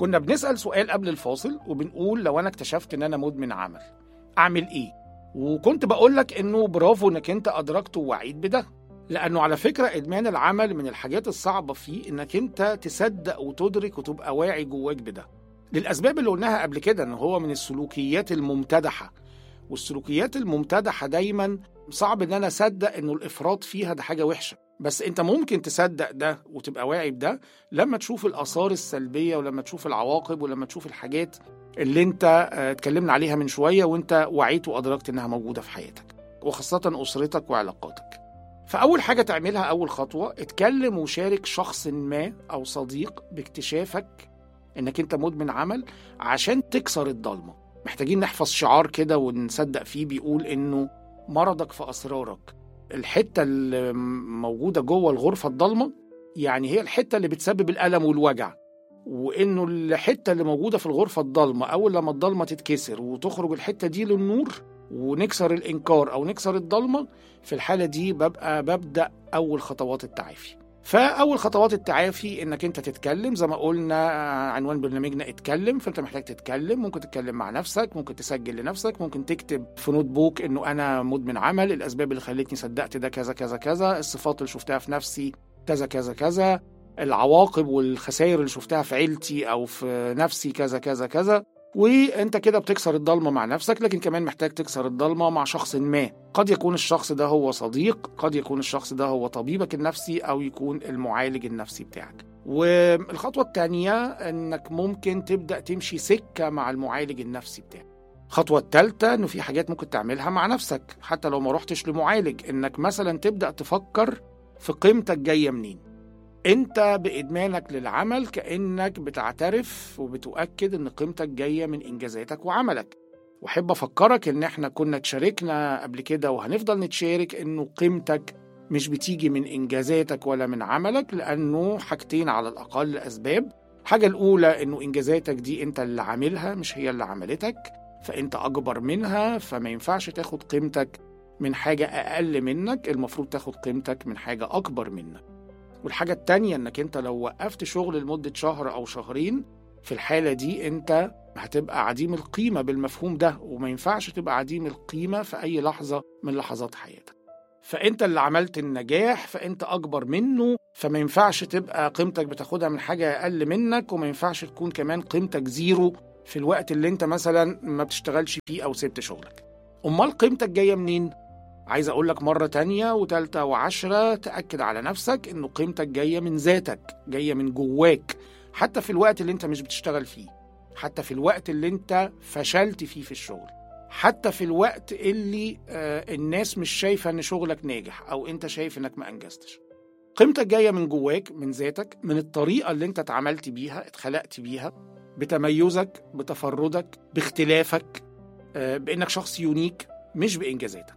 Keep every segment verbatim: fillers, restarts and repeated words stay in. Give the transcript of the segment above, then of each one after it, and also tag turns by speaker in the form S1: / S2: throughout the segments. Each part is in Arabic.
S1: كنا بنسأل سؤال قبل الفاصل وبنقول لو أنا اكتشفت إن أنا مدمن عمل أعمل إيه؟ وكنت بقولك إنه برافو إنك أنت أدركت ووعيت بده، لأنه على فكرة إدمان العمل من الحاجات الصعبة فيه إنك أنت تصدق وتدرك وتبقى واعي جواك بده، للأسباب اللي قلناها قبل كده، إنه هو من السلوكيات الممتدحة، والسلوكيات الممتدحة دايما صعب إن أنا أصدق إنه الإفراط فيها ده حاجة وحشة، بس أنت ممكن تصدق ده وتبقى واعي بده لما تشوف الآثار السلبية ولما تشوف العواقب ولما تشوف الحاجات اللي أنت اتكلمنا عليها من شوية وأنت وعيت وأدركت إنها موجودة في حياتك وخاصة أسرتك وعلاقاتك. فأول حاجة تعملها، أول خطوة، اتكلم وشارك شخص ما أو صديق باكتشافك إنك أنت مدمن عمل عشان تكسر الضلمة. محتاجين نحفظ شعار كده ونصدق فيه بيقول إنه مرضك في أسرارك. الحتة اللي موجودة جوه الغرفة الضلمة يعني هي الحتة اللي بتسبب الألم والوجع، وإنه الحتة اللي موجودة في الغرفة الضلمة أول لما الضلمة تتكسر وتخرج الحتة دي للنور ونكسر الإنكار أو نكسر الضلمة، في الحالة دي ببقى ببدأ أول خطوات التعافي. فأول خطوات التعافي إنك أنت تتكلم، زي ما قلنا عنوان برنامجنا اتكلم، فأنت محتاج تتكلم. ممكن تتكلم مع نفسك، ممكن تسجل لنفسك، ممكن تكتب في نوت بوك إنه أنا مدمن عمل، الأسباب اللي خلتني صدقت ده كذا كذا كذا، الصفات اللي شفتها في نفسي كذا كذا كذا، العواقب والخسائر اللي شفتها في عيلتي أو في نفسي كذا كذا كذا. وانت كده بتكسر الضلمة مع نفسك، لكن كمان محتاج تكسر الضلمة مع شخص ما. قد يكون الشخص ده هو صديق، قد يكون الشخص ده هو طبيبك النفسي، أو يكون المعالج النفسي بتاعك. والخطوة الثانية انك ممكن تبدأ تمشي سكة مع المعالج النفسي بتاعك. الخطوة الثالثة انه في حاجات ممكن تعملها مع نفسك حتى لو ما رحتش لمعالج، انك مثلا تبدأ تفكر في قيمتك جاية منين. انت بإدمانك للعمل كأنك بتعترف وبتؤكد ان قيمتك جاية من إنجازاتك وعملك. وحب أفكرك ان احنا كنا تشاركنا قبل كده وهنفضل نتشارك انه قيمتك مش بتيجي من إنجازاتك ولا من عملك، لأنه حاجتين على الأقل أسباب. حاجة الأولى انه إنجازاتك دي انت اللي عاملها مش هي اللي عملتك، فانت أكبر منها، فما ينفعش تاخد قيمتك من حاجة أقل منك، المفروض تاخد قيمتك من حاجة أكبر منك. والحاجة التانية انك انت لو وقفت شغل لمدة شهر او شهرين، في الحالة دي انت هتبقى عديم القيمة بالمفهوم ده، وما ينفعش تبقى عديم القيمة في اي لحظة من لحظات حياتك. فانت اللي عملت النجاح، فانت اكبر منه، فما ينفعش تبقى قيمتك بتاخدها من حاجة اقل منك، وما ينفعش تكون كمان قيمتك زيرو في الوقت اللي انت مثلا ما بتشتغلش فيه او سبت شغلك. امال قيمتك جاية منين؟ عايز أقول لك مرة تانية وتالتة وعشرة، تأكد على نفسك إنه قيمتك جاية من ذاتك، جاية من جواك، حتى في الوقت اللي أنت مش بتشتغل فيه، حتى في الوقت اللي أنت فشلت فيه في الشغل، حتى في الوقت اللي آه الناس مش شايفة إن شغلك ناجح أو أنت شايف إنك ما أنجزتش. قيمتك جاية من جواك، من ذاتك، من الطريقة اللي أنت اتعاملت بيها، اتخلقت بيها، بتميزك، بتفردك، باختلافك، آه بإنك شخص يونيك، مش بإنجازاتك.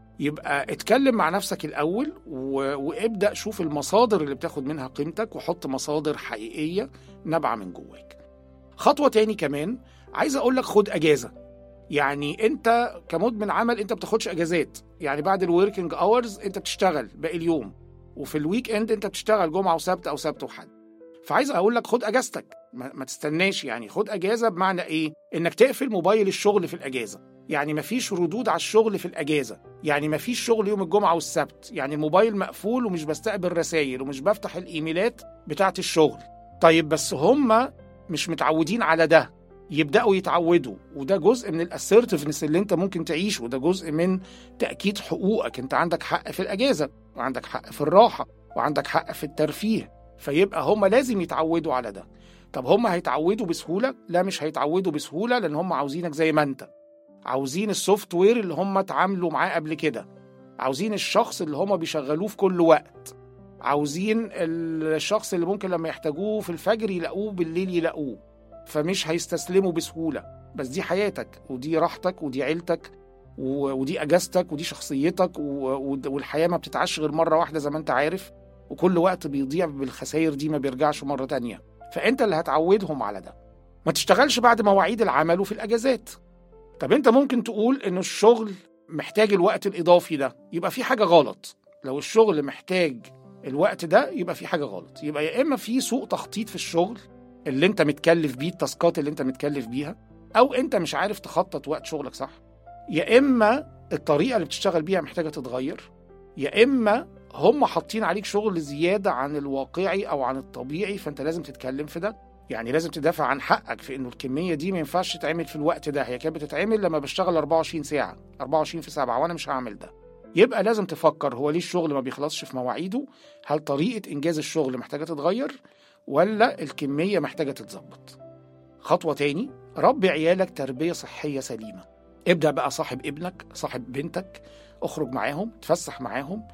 S1: يبقى اتكلم مع نفسك الأول و... وابدأ شوف المصادر اللي بتاخد منها قيمتك، وحط مصادر حقيقية نابعة من جواك. خطوة تاني كمان عايز أقولك خد أجازة. يعني أنت كمدمن عمل أنت بتاخدش أجازات، يعني بعد الوركينج أورز أنت بتشتغل باقي اليوم، وفي الويك إند أنت بتشتغل جمعة وسبت أو سبت وحد. فعايز أقولك خد أجازتك، ما... ما تستناش. يعني خد أجازة بمعنى إيه؟ إنك تقفل موبايل الشغل في الأجازة، يعني مفيش ردود على الشغل في الأجازة، يعني مفيش شغل يوم الجمعة والسبت، يعني الموبايل مقفول ومش بستقبل رسائل ومش بفتح الإيميلات بتاعت الشغل. طيب بس هم مش متعودين على ده، يبدأوا يتعودوا، وده جزء من الاسيرتيفنس اللي انت ممكن تعيش، وده جزء من تأكيد حقوقك. انت عندك حق في الأجازة، وعندك حق في الراحة، وعندك حق في الترفيه، فيبقى هم لازم يتعودوا على ده. طب هم هيتعودوا بسهولة؟ لا، مش هيتعودوا بسهولة، لأن هم عاوزينك زي ما انت، عاوزين السوفت وير اللي هم اتعاملوا معاه قبل كده، عاوزين الشخص اللي هم بيشغلوه في كل وقت، عاوزين الشخص اللي ممكن لما يحتاجوه في الفجر يلاقوه بالليل يلاقوه، فمش هيستسلموا بسهولة. بس دي حياتك، ودي راحتك، ودي عيلتك، ودي أجازتك، ودي شخصيتك، والحياة ما بتتعاش غير مرة واحدة زي ما انت عارف، وكل وقت بيضيع بالخسائر دي ما بيرجعش مرة تانية. فانت اللي هتعودهم على ده. ما تشتغلش بعد مواعيد العمل وفي الأجازات. طب انت ممكن تقول انه الشغل محتاج الوقت الإضافي ده، يبقى في حاجة غلط. لو الشغل محتاج الوقت ده يبقى في حاجة غلط، يبقى يا إما في سوء تخطيط في الشغل، اللي انت متكلف بيه، التاسكات اللي انت متكلف بيها، او انت مش عارف تخطط وقت شغلك صح. يا اما الطريقة اللي بتشتغل بيها محتاجة تتغير، يا اما هم حاطين عليك شغل زيادة عن الواقعي او عن الطبيعي، فانت لازم تتكلم في ده. يعني لازم تدافع عن حقك في انه الكمية دي ما ينفعش تتعمل في الوقت ده، هي كانت بتتعمل لما بشتغل أربعة وعشرين ساعة، أربعة وعشرين في سبعة، وانا مش هعمل ده. يبقى لازم تفكر هو ليه الشغل ما بيخلصش في مواعيده؟ هل طريقة انجاز الشغل محتاجة تتغير ولا الكمية محتاجة تتظبط؟ خطوة تاني، ربي عيالك تربية صحية سليمة. ابدأ بقى صاحب ابنك، صاحب بنتك، اخرج معاهم، تفسح معاهم،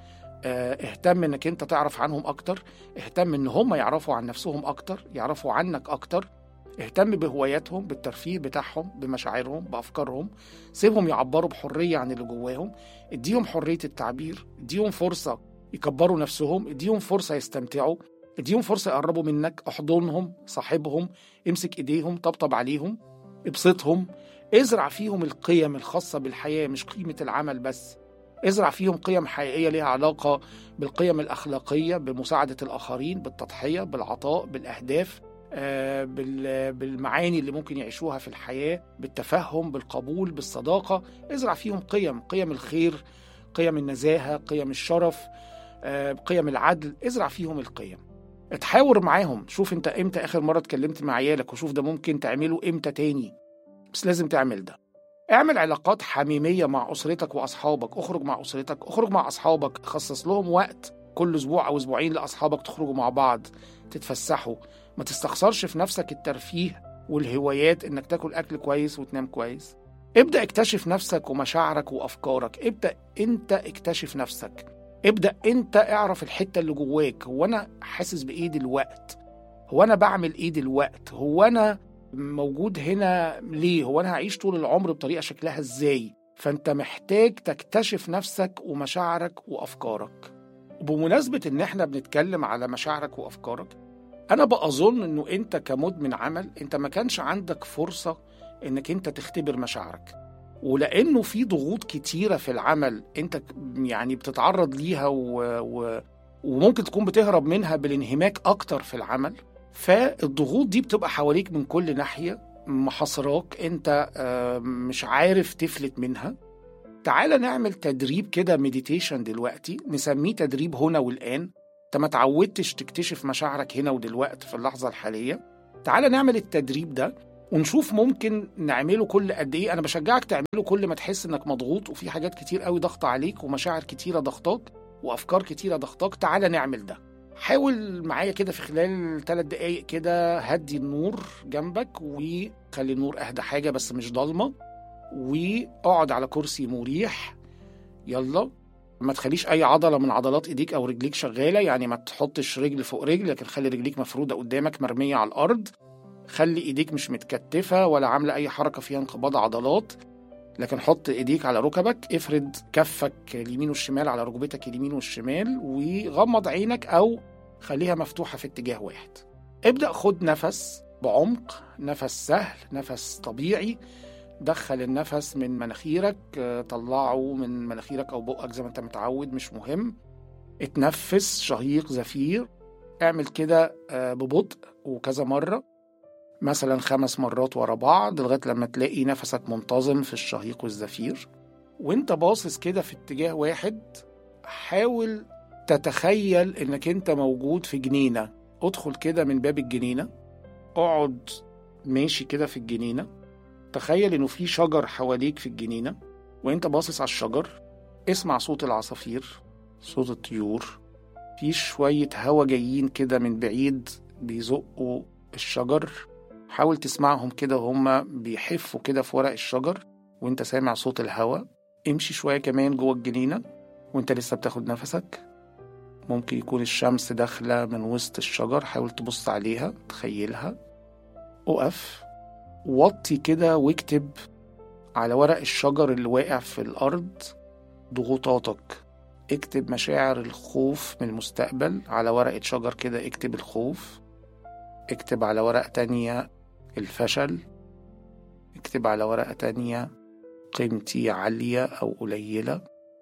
S1: اهتم انك انت تعرف عنهم اكتر، اهتم ان هم يعرفوا عن نفسهم اكتر، يعرفوا عنك اكتر، اهتم بهواياتهم، بالترفيه بتاعهم، بمشاعرهم، بافكارهم، سيبهم يعبروا بحرية عن اللي جواهم، اديهم حرية التعبير، اديهم فرصة يكبروا نفسهم، اديهم فرصة يستمتعوا، اديهم فرصة يقربوا منك، احضنهم، صاحبهم، امسك ايديهم، طبطب عليهم، ابسطهم، ازرع فيهم القيم الخاصة بالحياة، مش قيمة العمل بس. ازرع فيهم قيم حقيقية لها علاقة بالقيم الأخلاقية، بمساعدة الآخرين، بالتضحية، بالعطاء، بالأهداف، آه، بالمعاني اللي ممكن يعيشوها في الحياة، بالتفهم، بالقبول، بالصداقة. ازرع فيهم قيم، قيم الخير، قيم النزاهة، قيم الشرف، آه، قيم العدل. ازرع فيهم القيم. اتحاور معاهم، شوف انت امتى آخر مرة اتكلمت مع عيالك، وشوف ده ممكن تعمله امتى تاني، بس لازم تعمل ده. اعمل علاقات حميمية مع أسرتك وأصحابك، اخرج مع أسرتك، اخرج مع أصحابك، خصص لهم وقت كل أسبوع أو أسبوعين لأصحابك، تخرجوا مع بعض، تتفسحوا. ما تستخسرش في نفسك الترفيه والهوايات، إنك تاكل أكل كويس وتنام كويس. ابدأ اكتشف نفسك ومشاعرك وأفكارك، ابدأ انت اكتشف نفسك، ابدأ انت اعرف الحتة اللي جواك. هو أنا حاسس بإيه دلوقت؟ هو أنا بعمل إيه دلوقت؟ هو أنا موجود هنا ليه؟ هو أنا هعيش طول العمر بطريقة شكلها إزاي؟ فأنت محتاج تكتشف نفسك ومشاعرك وأفكارك. وبمناسبة إن إحنا بنتكلم على مشاعرك وأفكارك، أنا بأظن إنه أنت كمدمن عمل، أنت ما كانش عندك فرصة إنك أنت تختبر مشاعرك، ولأنه في ضغوط كتيرة في العمل أنت يعني بتتعرض ليها و... و... وممكن تكون بتهرب منها بالانهماك أكتر في العمل. فالضغوط دي بتبقى حواليك من كل ناحية، محاصراك، انت مش عارف تفلت منها. تعال نعمل تدريب كده مديتيشن دلوقتي، نسميه تدريب هنا والآن. انت ما تعودتش تكتشف مشاعرك هنا ودلوقتي في اللحظة الحالية. تعال نعمل التدريب ده ونشوف ممكن نعمله كل قد ايه. انا بشجعك تعمله كل ما تحس انك مضغوط وفي حاجات كتير قوي ضغط عليك ومشاعر كتيرة ضغطاك وافكار كتيرة ضغطاك. تعال نعمل ده. حاول معايا كده في خلال ثلاث دقايق كده، هدي النور جنبك وخلي النور اهدى حاجة بس مش ضلمة، واقعد على كرسي مريح. يلا ما تخليش اي عضلة من عضلات ايديك او رجليك شغالة، يعني ما تحطش رجل فوق رجل، لكن خلي رجليك مفرودة قدامك مرمية على الارض. خلي ايديك مش متكتفة ولا عاملة اي حركة فيها انقباض عضلات، لكن حط ايديك على ركبك، افرد كفك اليمين والشمال على ركبتك اليمين والشمال، وغمض عينك او خليها مفتوحة في اتجاه واحد. ابدأ خد نفس بعمق، نفس سهل، نفس طبيعي. دخل النفس من مناخيرك، طلعه من مناخيرك او بقك زي ما انت متعود، مش مهم. اتنفس شهيق زفير. اعمل كده ببطء وكذا مرة، مثلا خمس مرات ورا بعض لغاية لما تلاقي نفسك منتظم في الشهيق والزفير. وانت باصص كده في اتجاه واحد، حاول تتخيل انك انت موجود في جنينة. ادخل كده من باب الجنينة، اقعد ماشي كده في الجنينة، تخيل انه في شجر حواليك في الجنينة وانت باصص على الشجر. اسمع صوت العصافير، صوت الطيور، في شوية هوا جايين كده من بعيد بيزقوا الشجر. حاول تسمعهم كده وهم بيحفوا كده في ورق الشجر وانت سامع صوت الهوا. امشي شوية كمان جوه الجنينة وانت لسه بتاخد نفسك. ممكن يكون الشمس داخلة من وسط الشجر، حاول تبص عليها تخيلها. اقف وطي كده واكتب على ورق الشجر اللي واقع في الأرض ضغوطاتك. اكتب مشاعر الخوف من المستقبل على ورقة شجر كده، اكتب الخوف. اكتب على ورقة تانية الفشل. اكتب على ورقة تانية قيمتي عالية أو قليلة.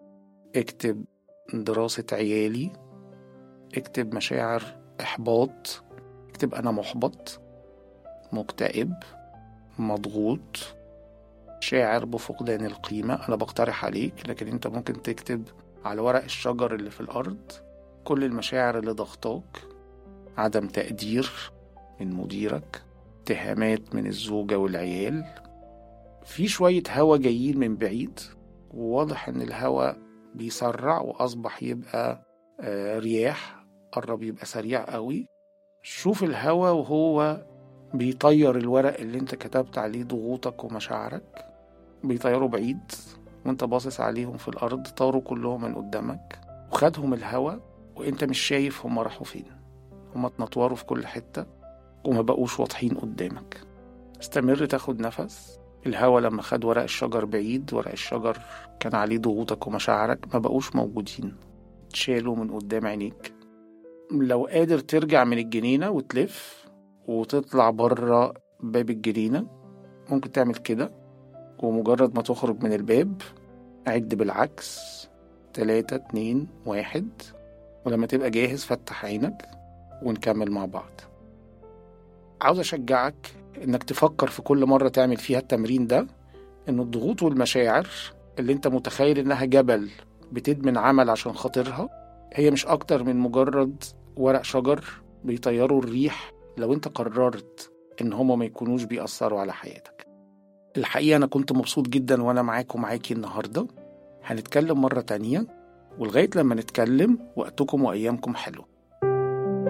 S1: اكتب دراسة عيالي. اكتب مشاعر إحباط. اكتب أنا محبط. مكتئب، مضغوط، شاعر بفقدان القيمة، أنا بقترح عليك، لكن أنت ممكن تكتب على ورق الشجر اللي في الأرض كل المشاعر اللي ضغطاك: عدم تقدير من مديرك، اتهامات من الزوجة والعيال، في شوية هوا جايين من بعيد، وواضح ان الهوا بيسرع وأصبح يبقى آه رياح، قرب يبقى سريع قوي. شوف الهوا وهو بيطير الورق اللي انت كتبت عليه ضغوطك ومشاعرك، بيطيروا بعيد وانت باصص عليهم في الأرض، طاروا كلهم من قدامك وخدهم الهوا وانت مش شايف هم راحوا فين، هم اتنطوروا في كل حتة وما بقوش واضحين قدامك. استمر تاخد نفس. الهوا لما خد ورق الشجر بعيد، ورق الشجر كان عليه ضغوطك ومشاعرك، ما بقوش موجودين، تشالوا من قدام عينيك. لو قادر ترجع من الجنينة وتلف وتطلع بره باب الجنينة ممكن تعمل كده، ومجرد ما تخرج من الباب عد بالعكس: تلاتة اتنين واحد، ولما تبقى جاهز فتح عينك ونكمل مع بعض. عاوز أشجعك إنك تفكر في كل مرة تعمل فيها التمرين ده إن الضغوط والمشاعر اللي أنت متخيل إنها جبل بتدمن عمل عشان خاطرها هي مش أكتر من مجرد ورق شجر بيطيروا الريح لو أنت قررت إن هما ما يكونوش بيأثروا على حياتك. الحقيقة أنا كنت مبسوط جدا وأنا معاك ومعاكي النهاردة. هنتكلم مرة تانية، ولغاية لما نتكلم وقتكم وأيامكم حلو.